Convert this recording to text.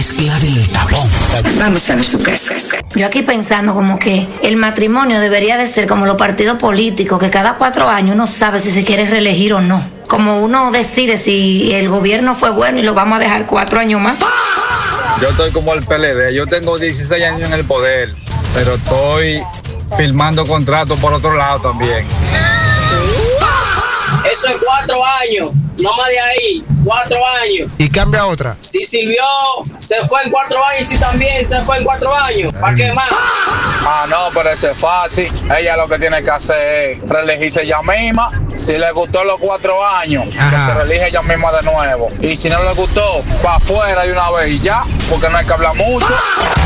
La del tapón. Vamos a ver su caso. Yo aquí pensando como que el matrimonio debería de ser como los partidos políticos, que cada 4 años uno sabe si se quiere reelegir o no. Como uno decide si el gobierno fue bueno y lo vamos a dejar 4 años más. Yo estoy como el PLD, yo tengo 16 años en el poder, pero estoy firmando contratos por otro lado también. Eso es 4 años, no más de ahí, 4 años. Y cambia otra. Si sirvió, se fue en 4 años y si también se fue en 4 años. ¿Para qué más? Ah, no, pero eso es fácil. Ella lo que tiene que hacer es reelegirse ella misma. Si le gustó los 4 años, que se reelige ella misma de nuevo. Y si no le gustó, para afuera de una vez y ya, porque no hay que hablar mucho.